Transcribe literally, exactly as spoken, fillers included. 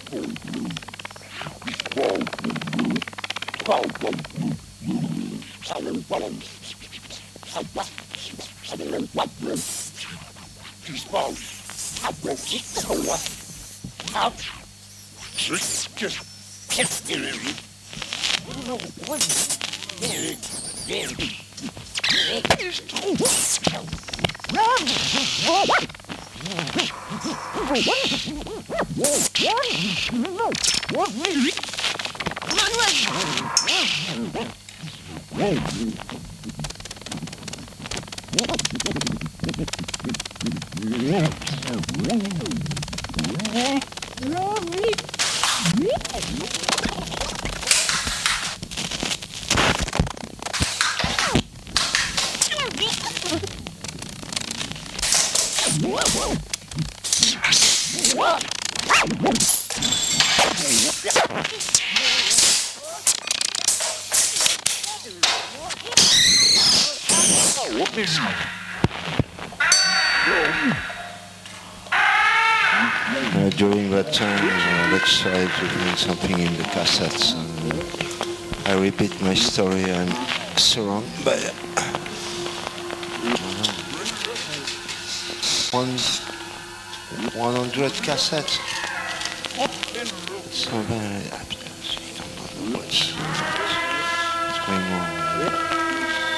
Uh, during that time, uh, let's try to find something in the cassettes. Uh, I repeat my story. I'm surrounded by uh, one, one hundred cassettes. So very, I don't know what's, what's going on.